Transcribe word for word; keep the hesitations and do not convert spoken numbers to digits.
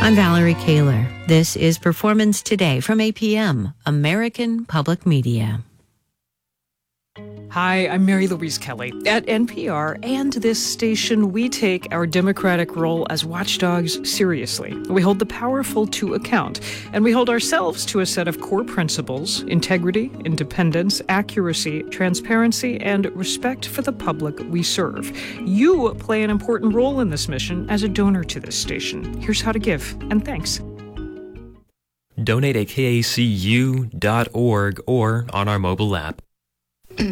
I'm Valerie Kaler. This is Performance Today from A P M, American Public Media. Hi, I'm Mary Louise Kelly. At N P R and this station, we take our democratic role as watchdogs seriously. We hold the powerful to account, and we hold ourselves to a set of core principles: integrity, independence, accuracy, transparency, and respect for the public we serve. You play an important role in this mission as a donor to this station. Here's how to give, and thanks. Donate at K A C U dot org or on our mobile app.